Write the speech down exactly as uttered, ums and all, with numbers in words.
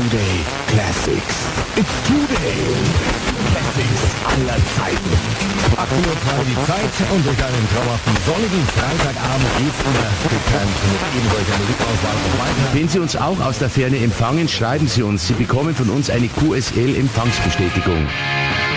Today Classics. It's Today Classics aller Zeiten. achtzehn Uhr zwei die Zeit und durch einen traumhaften sonnigen Freitagabend geht's wieder bekannt mit eben solcher Musikauswahl und weiter. Wenn Sie uns auch aus der Ferne empfangen, schreiben Sie uns. Sie bekommen von uns eine Q S L-Empfangsbestätigung.